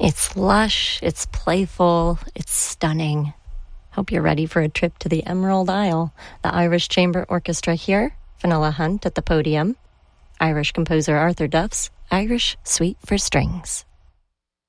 It's lush, it's playful, it's stunning. Hope you're ready for a trip to the Emerald Isle. The Irish Chamber Orchestra here, Fionnuala Hunt at the podium, Irish composer Arthur Duff's Irish Suite for Strings.